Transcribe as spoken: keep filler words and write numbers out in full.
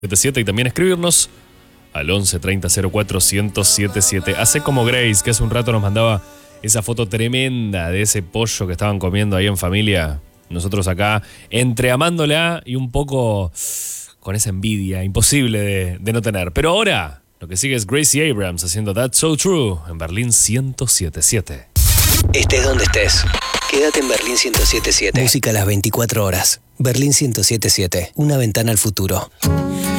setenta y siete y también escribirnos al once treinta cero cuatro ciento setenta y siete. Hace como Grace, que hace un rato nos mandaba esa foto tremenda de ese pollo que estaban comiendo ahí en familia. Nosotros acá, entre amándola y un poco con esa envidia imposible de, de no tener. Pero ahora, lo que sigue es Gracie Abrams haciendo That's So True en Berlín ciento setenta y siete. Estés donde estés, quédate en Berlín ciento setenta y siete. Música a las veinticuatro horas. Berlín ciento setenta y siete, una ventana al futuro.